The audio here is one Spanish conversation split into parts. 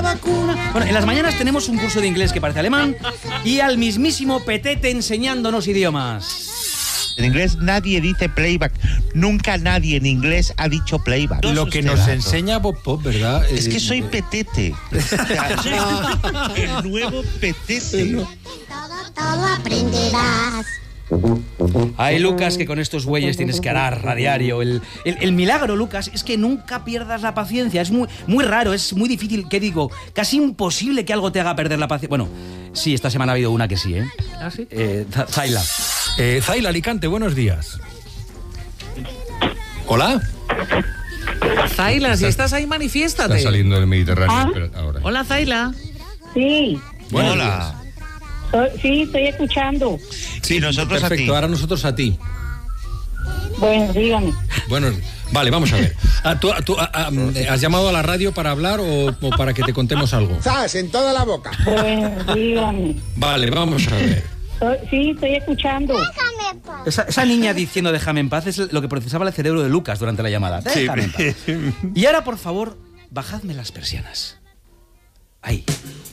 vacuna. Bueno, en las mañanas tenemos un curso de inglés que parece alemán y al mismísimo Petete enseñándonos idiomas. En inglés nadie dice playback. Nunca nadie en inglés ha dicho playback. Lo que nos enseña Bob Pop, ¿verdad? Es que soy Petete. El nuevo Petete. Todo aprenderás. Ay, Lucas, que con estos güeyes tienes que arar a diario. El milagro, Lucas, es que nunca pierdas la paciencia. Es muy raro, es muy difícil, ¿qué digo? Casi imposible que algo te haga perder la paciencia. Bueno, sí, esta semana ha habido una que sí, ¿eh? ¿Ah, sí? Zaila. Zaila Alicante, buenos días. Hola. Zaila, si estás ahí, manifiéstate. Está saliendo del Mediterráneo, pero ahora. Hola, Zaila. Sí. Buenos Hola. días. Sí, estoy escuchando. Sí, nosotros Perfecto, a ti. ahora nosotros a ti. Bueno, dígame. Bueno, vale, vamos a ver. ¿Tú has llamado a la radio para hablar o para que te contemos algo? ¡Zas! En toda la boca. Bueno, dígame. Vale, vamos a ver. Sí, estoy escuchando. Déjame en paz. Esa niña diciendo déjame en paz es lo que procesaba el cerebro de Lucas durante la llamada. Déjame en paz. Y ahora, por favor, bajadme las persianas. Ahí.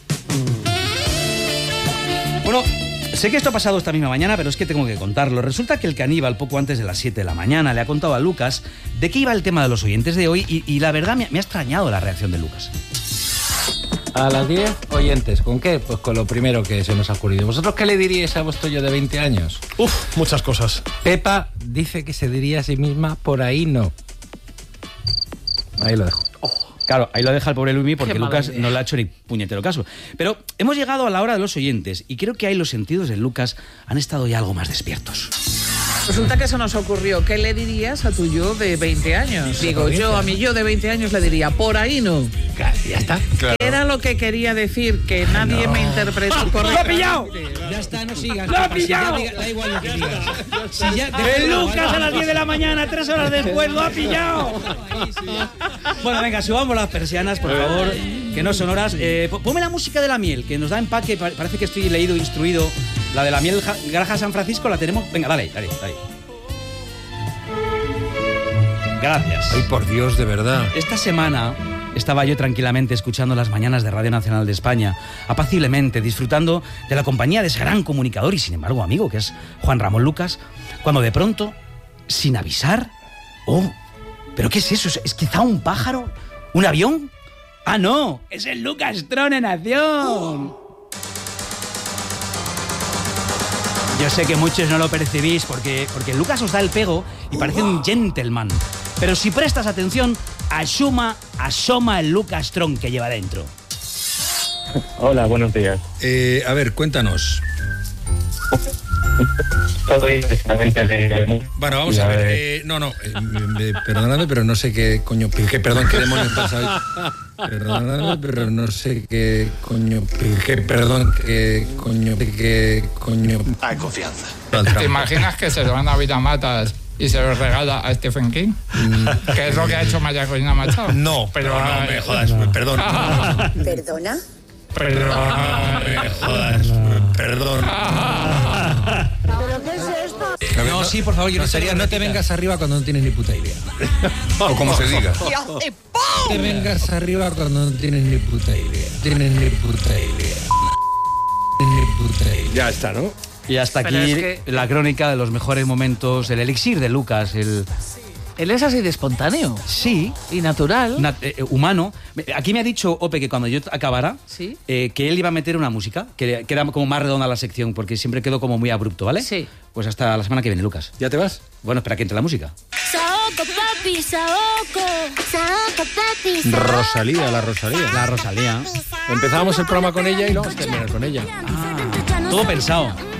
Bueno, sé que esto ha pasado esta misma mañana, pero es que tengo que contarlo. Resulta que el caníbal, poco antes de las 7 de la mañana, le ha contado a Lucas de qué iba el tema de los oyentes de hoy y la verdad me ha extrañado la reacción de Lucas. A las 10, oyentes. ¿Con qué? Pues con lo primero que se nos ha ocurrido. ¿Vosotros qué le diríais a vuestro yo de 20 años? Muchas cosas. Pepa dice que se diría a sí misma, por ahí no. Ahí lo dejo. Claro, ahí lo deja el pobre Luismi porque Qué mala Lucas idea. no le ha hecho ni puñetero caso. Pero hemos llegado a la hora de los oyentes y creo que ahí los sentidos de Lucas han estado ya algo más despiertos. Resulta que se nos ocurrió. ¿Qué le dirías a tu yo de 20 años? Digo, yo a mi yo de 20 años le diría, por ahí no. Claro, ya está. ¿Qué era lo que quería decir? Que nadie me interpretó correctamente. ¡Lo ha pillado! Ya está, no sigas. ¡Lo ha pillado! Da igual lo que digas. ¡El Lucas a las 10 de la mañana, 3 horas después, lo ha pillado! Bueno, venga, subamos las persianas, por favor, que no son horas. Ponme la música de la miel, que nos da empaque, parece que estoy leído, instruido. La de la miel Granja San Francisco la tenemos. Venga, dale. Gracias. Ay, por Dios, de verdad. Esta semana estaba yo tranquilamente escuchando las mañanas de Radio Nacional de España, apaciblemente, disfrutando de la compañía de ese gran comunicador y, sin embargo, amigo, que es Juan Ramón Lucas, cuando de pronto, sin avisar... ¡Oh! ¿Pero qué es eso? ¿Es quizá un pájaro? ¿Un avión? ¡Ah, no! ¡Es el Lucas Tron en acción! Yo sé que muchos no lo percibís porque Lucas os da el pego y parece un gentleman. Pero si prestas atención, asoma el Lucas Tron que lleva dentro. Hola, buenos días. A ver, cuéntanos. Soy precisamente de... Bueno, vamos a ver. Perdóname, pero no sé qué coño... Perdón, ¿qué demonios pasa hoy? Perdóname, pero no sé qué coño... ¿Qué coño... Hay confianza. ¿Te imaginas que se lo van a Vida Matas y se lo regala a Stephen King? ¿Qué es lo que ha hecho María Corina Machado? No, pero no me jodas, perdón. ¿Perdona? Perdón. ¿Pero qué es esto? No, sí, por favor, yo no sería, no te vengas arriba cuando no tienes ni puta idea. O como se diga. No te vengas arriba cuando no tienes ni puta idea. Ya está, ¿no? Y hasta Pero aquí es que- la crónica de los mejores momentos, el elixir de Lucas, Él es así de espontáneo. Sí. Y natural. Humano. Aquí me ha dicho Ope que cuando yo acabara, Sí. que él iba a meter una música, que era como más redonda la sección, porque siempre quedó como muy abrupto, ¿vale? Sí. Pues hasta la semana que viene, Lucas. ¿Ya te vas? Bueno, espera que entre la música. Saoco, papi, saoco. Saoco, papi, saoco. Rosalía, la Rosalía. La Rosalía. Empezamos el programa con ella y lo vamos a terminar con ella. Todo pensado.